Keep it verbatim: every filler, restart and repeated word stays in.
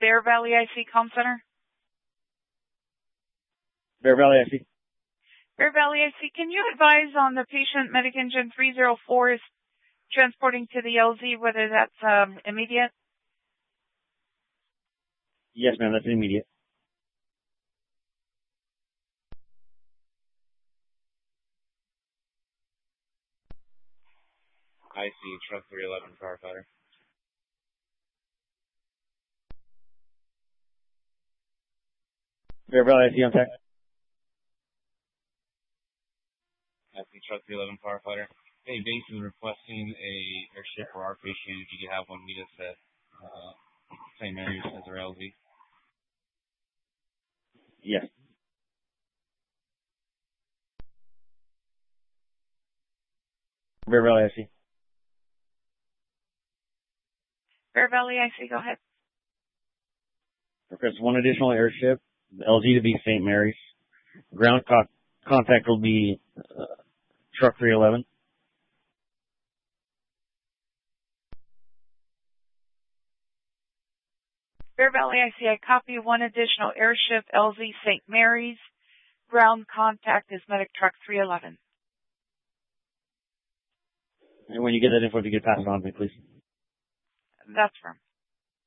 Bear Valley I C Comm Center? Bear Valley I C. Bear Valley I C, can you advise on the patient Medic Engine three oh four is transporting to the L Z, whether that's um, immediate? Yes, ma'am, that's immediate. I C, truck three eleven, firefighter. Bear Valley I C on tech. I C, truck three eleven, firefighter. Hey, base is requesting a airship for our patient. If you could have one meet us at uh, Saint Mary's as our L Z. Yes. Bear Valley I C. Bear Valley I C, go ahead. Request one additional airship, L Z to be Saint Mary's. Ground co- contact will be uh, truck three eleven. Bear Valley I C, I copy one additional airship, L Z Saint Mary's. Ground contact is Medic Truck three eleven. And when you get that info, if you could pass it on to me, please. That's firm.